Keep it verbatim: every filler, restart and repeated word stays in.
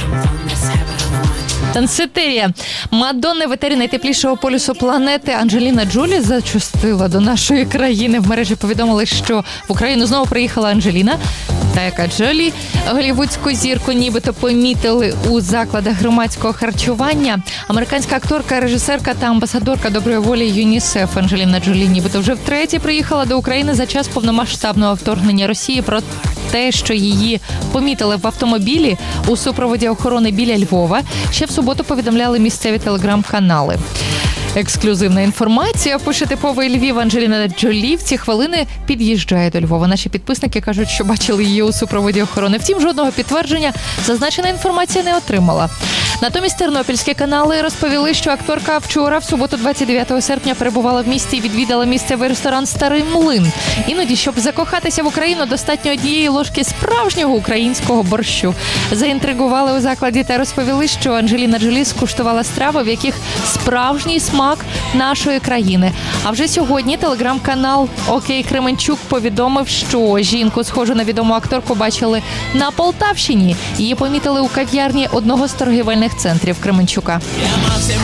Дансетерія. Мадонна в етері найтеплішого полюсу планети Анджеліна Джолі зачастила до нашої країни. В мережі повідомили, що в Україну знову приїхала Анджеліна. Та яка Джолі. Голлівудську зірку нібито помітили у закладах громадського харчування. Американська акторка, режисерка та амбасадорка доброї волі ЮНІСЕФ Анджеліна Джолі нібито вже втретє приїхала до України за час повномасштабного вторгнення Росії. Про те, що її помітили в автомобілі у супроводі охорони біля Львова, ще в суботу повідомляли місцеві телеграм-канали. Ексклюзивна інформація. Пише типовий Львів. Анджеліна Джолі в ці хвилини під'їжджає до Львова. Наші підписники кажуть, що бачили її у супроводі охорони. Втім, жодного підтвердження зазначена інформація не отримала. Натомість тернопільські канали розповіли, що акторка вчора, в суботу, двадцять дев'ятого серпня, перебувала в місті і відвідала місцевий ресторан «Старий млин». Іноді, щоб закохатися в Україну, достатньо однієї ложки справжнього українського борщу. Заінтригували у закладі та розповіли, що Анджеліна Джолі скуштувала страви, в яких справжній смак нашої країни. А вже сьогодні телеграм-канал «Окей Кременчук» повідомив, що жінку, схожу на відому акторку, бачили на Полтавщині. Її помітили у кав'ярні одного з торгівельних центрів Кременчука.